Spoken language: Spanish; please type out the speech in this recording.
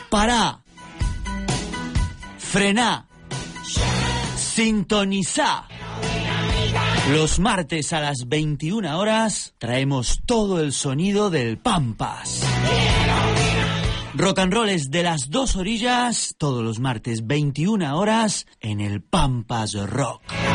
Pará, frená, sintonizá. Los martes a las 21 horas traemos todo el sonido del Pampas. Rock and roll es de las dos orillas, todos los martes 21 horas en el Pampas Rock.